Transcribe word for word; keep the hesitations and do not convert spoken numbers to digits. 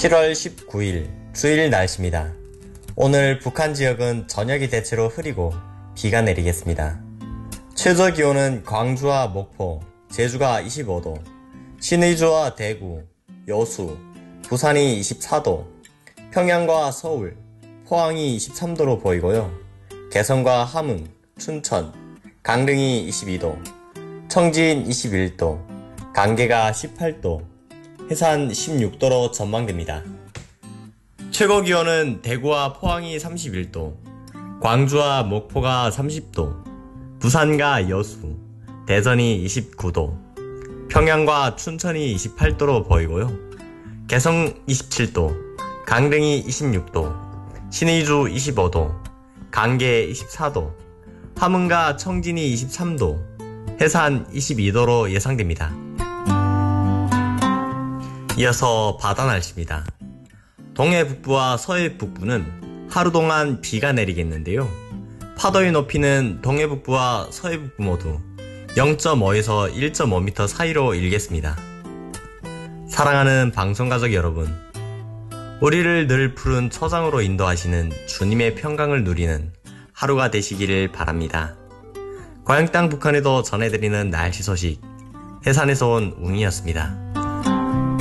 칠월 십구일 주일 날씨입니다. 오늘 북한 지역은 저녁이 대체로 흐리고 비가 내리겠습니다. 최저 기온은 광주와 목포, 제주가 이십오도, 신의주와 대구, 여수, 부산이 이십사도, 평양과 서울, 포항이 이십삼도로 보이고요. 개성과 함흥, 춘천, 강릉이 이십이도, 청진 이십일도, 강계가 십팔도, 해산 십육도로 전망됩니다. 최고 기온은 대구와 포항이 삼십일도, 광주와 목포가 삼십도, 부산과 여수, 대전이 이십구도, 평양과 춘천이 이십팔도로 보이고요. 개성 이십칠도, 강릉이 이십육도, 신의주 이십오도, 강계 이십사도, 함흥과 청진이 이십삼도, 해산 이십이도로 예상됩니다. 이어서 바다 날씨입니다. 동해 북부와 서해 북부는 하루 동안 비가 내리겠는데요. 파도의 높이는 동해 북부와 서해 북부 모두 영점오에서 일점오 미터 사이로 일겠습니다. 사랑하는 방송가족 여러분, 우리를 늘 푸른 초장으로 인도하시는 주님의 평강을 누리는 하루가 되시기를 바랍니다. 고향 땅 북한에도 전해드리는 날씨 소식, 해산에서 온 웅이었습니다.